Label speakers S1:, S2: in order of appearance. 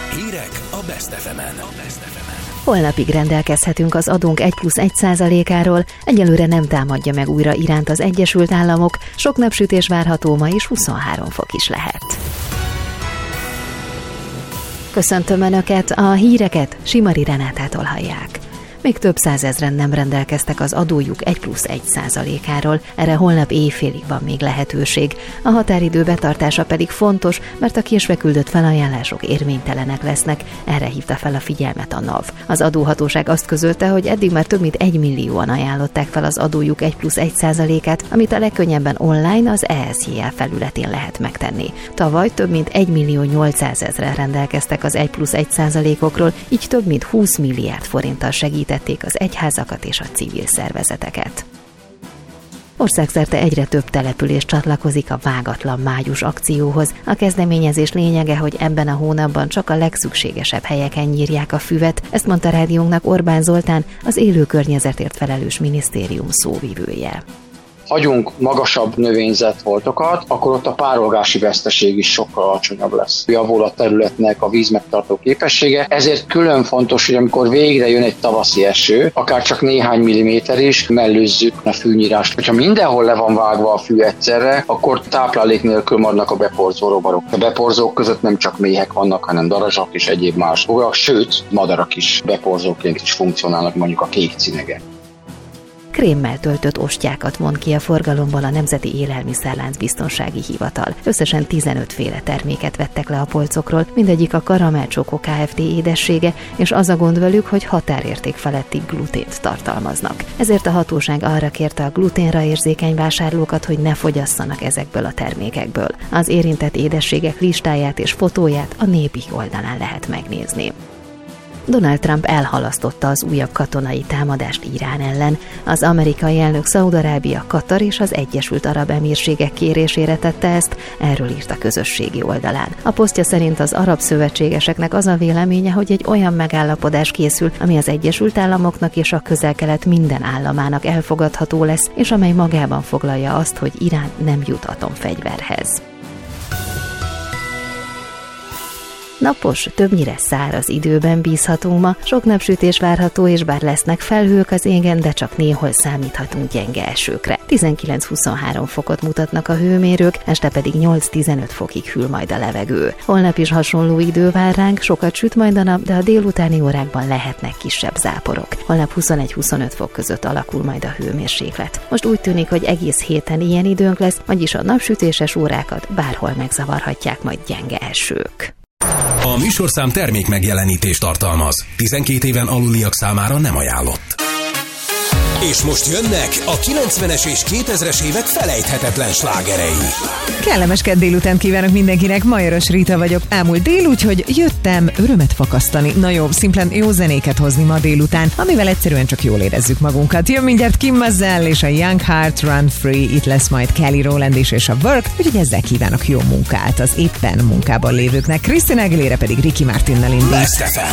S1: Hírek a Best FM-en.
S2: Holnapig rendelkezhetünk az adónk 1+1%-áról, egyelőre nem támadja meg újra Iránt az Egyesült Államok, sok napsütés várható ma is, 23 fok is lehet. Köszöntöm Önöket, a híreket Simari Renátától hallják. Még több százezren nem rendelkeztek az adójuk 1+1%-áról, erre holnap éjfélig van még lehetőség. A határidő betartása pedig fontos, mert a késve küldött felajánlások érvénytelenek lesznek, erre hívta fel a figyelmet a NAV. Az adóhatóság azt közölte, hogy eddig már több mint 1 millióan ajánlották fel az adójuk 1+1%-át, amit a legkönnyebben online az ESJL felületén lehet megtenni. Tavaly több mint 1.800.000-en rendelkeztek az 1+1%-okról, így több mint 20 milliárd forinttal segítették az egyházakat és a civil szervezeteket. Országszerte egyre több település csatlakozik a Vágatlan május akcióhoz. A kezdeményezés lényege, hogy ebben a hónapban csak a legszükségesebb helyeken nyírják a füvet, ezt mondta rádiónknak Orbán Zoltán, az élő környezetért felelős minisztérium szóvivője.
S3: Hagyunk magasabb növényzetfoltokat, akkor ott a párolgási veszteség is sokkal alacsonyabb lesz. Javul a területnek a vízmegtartó képessége, ezért külön fontos, hogy amikor végre jön egy tavaszi eső, akár csak néhány milliméter is, mellőzzük a fűnyírást. Hogyha mindenhol le van vágva a fű egyszerre, akkor táplálék nélkül maradnak a beporzó rovarok. A beporzók között nem csak méhek vannak, hanem darazsak és egyéb más rovarok, sőt, madarak is beporzóként is funkcionálnak, mondjuk a kék cinege.
S2: Krémmel töltött ostyákat mond ki a forgalomból a Nemzeti Élelmiszerlánc Biztonsági Hivatal. Összesen 15 féle terméket vettek le a polcokról, mindegyik a Karamell Csokó Kft. Édessége, és az a gond velük, hogy határérték feletti glutént tartalmaznak. Ezért a hatóság arra kérte a gluténra érzékeny vásárlókat, hogy ne fogyasszanak ezekből a termékekből. Az érintett édességek listáját és fotóját a Népi oldalán lehet megnézni. Donald Trump elhalasztotta az újabb katonai támadást Irán ellen. Az amerikai elnök Szaúd-Arábia, Katar és az Egyesült Arab Emírségek kérésére tette ezt, erről írt a közösségi oldalán. A posztja szerint az arab szövetségeseknek az a véleménye, hogy egy olyan megállapodás készül, ami az Egyesült Államoknak és a Közel-Kelet minden államának elfogadható lesz, és amely magában foglalja azt, hogy Irán nem jut atomfegyverhez. Napos, többnyire száraz időben bízhatunk ma, sok napsütés várható, és bár lesznek felhők az égen, de csak néhol számíthatunk gyenge esőkre. 19-23 fokot mutatnak a hőmérők, este pedig 8-15 fokig hűl majd a levegő. Holnap is hasonló idő vár ránk, sokat süt majd a nap, de a délutáni órákban lehetnek kisebb záporok. Holnap 21-25 fok között alakul majd a hőmérséklet. Most úgy tűnik, hogy egész héten ilyen időnk lesz, vagyis a napsütéses órákat bárhol megzavarhatják majd gyenge esők.
S1: A műsorszám termék megjelenítést tartalmaz. 12 éven aluliak számára nem ajánlott. És most jönnek a 90-es és 2000-es évek felejthetetlen slágerei.
S4: Kellemes kedd délután kívánok mindenkinek, Majoros Rita vagyok. Elmúlt dél, úgyhogy jöttem örömet fakasztani. Na jó, szimplán jó zenéket hozni ma délután, amivel egyszerűen csak jól érezzük magunkat. Jön mindjárt Kim Mazel és a Young Heart Run Free, itt lesz majd Kelly Rowland és a Work, úgyhogy ezzel kívánok jó munkát az éppen munkában lévőknek. Christina Aguilera pedig Ricky Martinnal indít.
S1: Best FM.